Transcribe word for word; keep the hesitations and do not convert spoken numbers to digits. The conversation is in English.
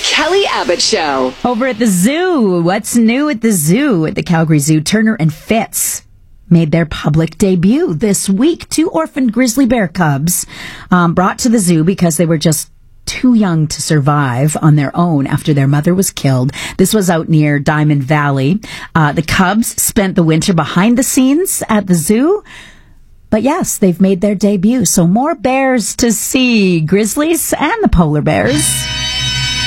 Kelly Abbott Show. Over at the zoo, what's new at the zoo? At the Calgary Zoo, Turner and Fitz made their public debut this week. Two orphaned grizzly bear cubs um, brought to the zoo because they were just too young to survive on their own after their mother was killed. This was out near Diamond Valley. Uh, the cubs spent the winter behind the scenes at the zoo. But yes, they've made their debut. So more bears to see. Grizzlies and the polar bears.